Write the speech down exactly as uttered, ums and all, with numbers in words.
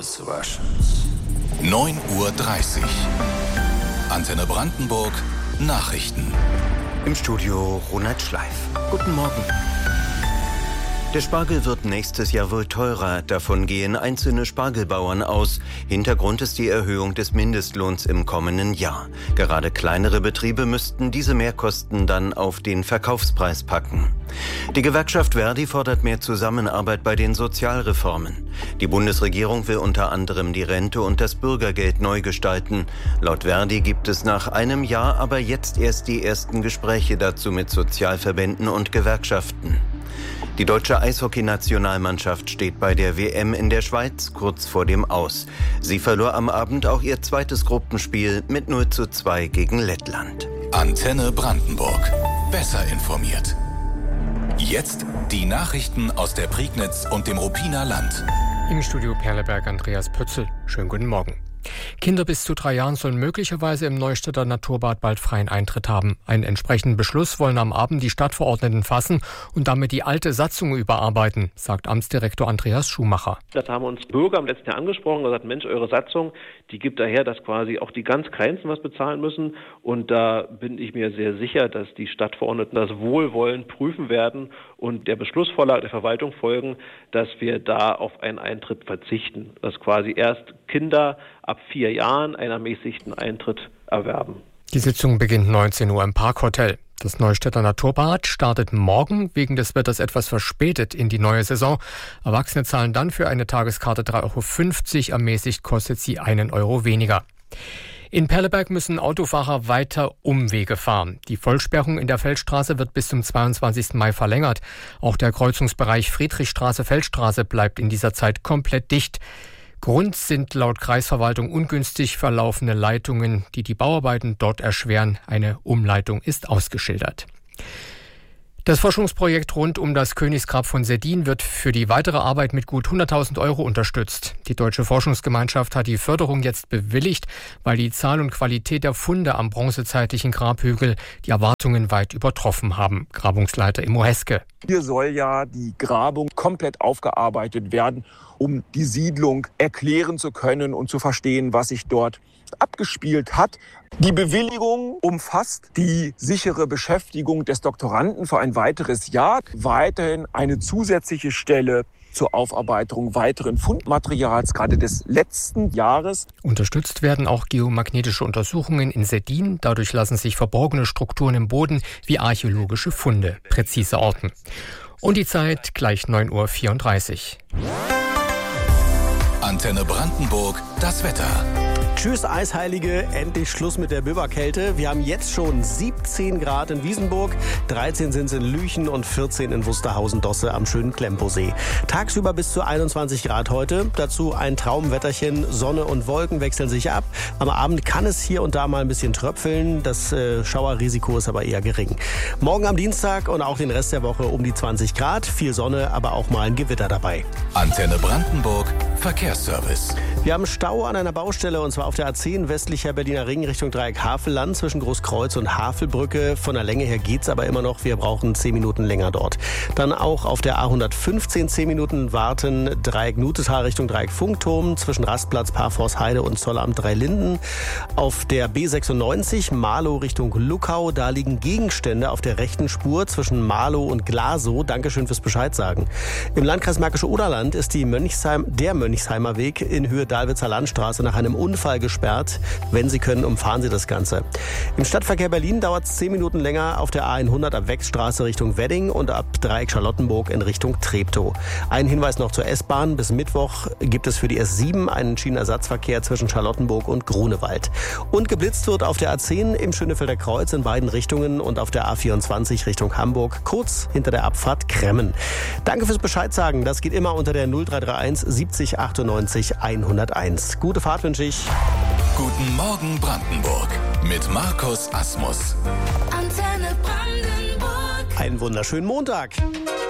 People's Russians. neun Uhr dreißig. Antenne Brandenburg. Nachrichten. Im Studio Ronald Schleif. Guten Morgen. Der Spargel wird nächstes Jahr wohl teurer. Davon gehen einzelne Spargelbauern aus. Hintergrund ist die Erhöhung des Mindestlohns im kommenden Jahr. Gerade kleinere Betriebe müssten diese Mehrkosten dann auf den Verkaufspreis packen. Die Gewerkschaft Verdi fordert mehr Zusammenarbeit bei den Sozialreformen. Die Bundesregierung will unter anderem die Rente und das Bürgergeld neu gestalten. Laut Verdi gibt es nach einem Jahr aber jetzt erst die ersten Gespräche dazu mit Sozialverbänden und Gewerkschaften. Die deutsche Eishockey-Nationalmannschaft steht bei der W M in der Schweiz kurz vor dem Aus. Sie verlor am Abend auch ihr zweites Gruppenspiel mit null zu zwei gegen Lettland. Antenne Brandenburg. Besser informiert. Jetzt die Nachrichten aus der Prignitz und dem Ruppiner Land. Im Studio Perleberg Andreas Pützel. Schönen guten Morgen. Kinder bis zu drei Jahren sollen möglicherweise im Neustädter Naturbad bald freien Eintritt haben. Einen entsprechenden Beschluss wollen am Abend die Stadtverordneten fassen und damit die alte Satzung überarbeiten, sagt Amtsdirektor Andreas Schumacher. Das haben uns Bürger im letzten Jahr angesprochen und gesagt, Mensch, eure Satzung, die gibt daher, dass quasi auch die ganz Kleinsten was bezahlen müssen. Und da bin ich mir sehr sicher, dass die Stadtverordneten das wohlwollend prüfen werden und der Beschlussvorlage der Verwaltung folgen, dass wir da auf einen Eintritt verzichten. Dass quasi erst Kinder ab vier Jahren einen ermäßigten Eintritt erwerben. Die Sitzung beginnt neunzehn Uhr im Parkhotel. Das Neustädter Naturbad startet morgen wegen des Wetters etwas verspätet in die neue Saison. Erwachsene zahlen dann für eine Tageskarte drei Euro fünfzig, ermäßigt kostet sie einen Euro weniger. In Perleberg müssen Autofahrer weiter Umwege fahren. Die Vollsperrung in der Feldstraße wird bis zum zweiundzwanzigsten Mai verlängert. Auch der Kreuzungsbereich Friedrichstraße-Feldstraße bleibt in dieser Zeit komplett dicht. Grund sind laut Kreisverwaltung ungünstig verlaufende Leitungen, die die Bauarbeiten dort erschweren. Eine Umleitung ist ausgeschildert. Das Forschungsprojekt rund um das Königsgrab von Serdin wird für die weitere Arbeit mit gut hunderttausend Euro unterstützt. Die Deutsche Forschungsgemeinschaft hat die Förderung jetzt bewilligt, weil die Zahl und Qualität der Funde am bronzezeitlichen Grabhügel die Erwartungen weit übertroffen haben. Grabungsleiter Immo Heske. Hier soll ja die Grabung komplett aufgearbeitet werden, um die Siedlung erklären zu können und zu verstehen, was sich dort abgespielt hat. Die Bewilligung umfasst die sichere Beschäftigung des Doktoranden für ein weiteres Jahr, weiterhin eine zusätzliche Stelle zur Aufarbeitung weiteren Fundmaterials, gerade des letzten Jahres. Unterstützt werden auch geomagnetische Untersuchungen in Serdin. Dadurch lassen sich verborgene Strukturen im Boden wie archäologische Funde präzise orten. Und die Zeit gleich neun Uhr vierunddreißig. Antenne Brandenburg, das Wetter. Tschüss Eisheilige, endlich Schluss mit der Biberkälte. Wir haben jetzt schon siebzehn Grad in Wiesenburg, dreizehn sind es in Lüchen und vierzehn in Wusterhausen-Dosse am schönen Klemposee. Tagsüber bis zu einundzwanzig Grad heute, dazu ein Traumwetterchen, Sonne und Wolken wechseln sich ab. Am Abend kann es hier und da mal ein bisschen tröpfeln, das äh, Schauerrisiko ist aber eher gering. Morgen am Dienstag und auch den Rest der Woche um die zwanzig Grad, viel Sonne, aber auch mal ein Gewitter dabei. Antenne Brandenburg, Verkehrsservice. Wir haben Stau an einer Baustelle und zwar auf der A zehn westlicher Berliner Ring Richtung Dreieck Havelland zwischen Großkreuz und Havelbrücke. Von der Länge her geht's aber immer noch. Wir brauchen zehn Minuten länger dort. Dann auch auf der A hundertfünfzehn zehn Minuten warten. Dreieck Nutetal Richtung Dreieck Funkturm zwischen Rastplatz, Parforst-Heide und Zollamt Dreilinden. Auf der B sechsundneunzig Marlow Richtung Luckau. Da liegen Gegenstände auf der rechten Spur zwischen Marlow und Glasow. Dankeschön fürs Bescheid sagen. Im Landkreis Märkische Oderland ist die Mönchsheim, der Mönchsheimer Weg in Höhe Dalwitzer Landstraße nach einem Unfall gesperrt. Wenn Sie können, umfahren Sie das Ganze. Im Stadtverkehr Berlin dauert es zehn Minuten länger auf der A hundert ab Wechsstraße Richtung Wedding und ab Dreieck Charlottenburg in Richtung Treptow. Ein Hinweis noch zur S-Bahn. Bis Mittwoch gibt es für die S sieben einen Schienenersatzverkehr zwischen Charlottenburg und Grunewald. Und geblitzt wird auf der A zehn im Schönefelder Kreuz in beiden Richtungen und auf der A vierundzwanzig Richtung Hamburg, kurz hinter der Abfahrt Kremmen. Danke fürs Bescheid sagen. Das geht immer unter der null drei drei eins siebzig achtundneunzig hunderteins. Gute Fahrt wünsche ich. Guten Morgen Brandenburg mit Markus Asmus. Antenne Brandenburg. Einen wunderschönen Montag.